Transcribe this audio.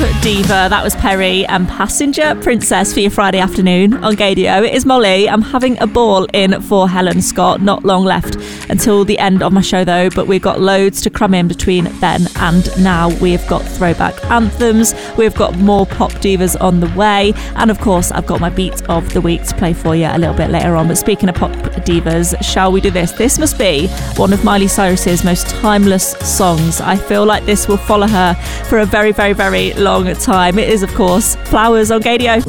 Diva. That was Perry and Passenger Princess for your Friday afternoon on Gaydio. It is Molly. I'm having a ball in for Helen Scott. Not long left until the end of my show though, but we've got loads to cram in between then and now. We've got throwback anthems, we've got more pop divas on the way, and of course I've got my beat of the week to play for you a little bit later on. But speaking of pop divas, shall we do this? This must be one of Miley Cyrus's most timeless songs. I feel like this will follow her for a very, very, very long time. It is, of course, Flowers on Gaydio.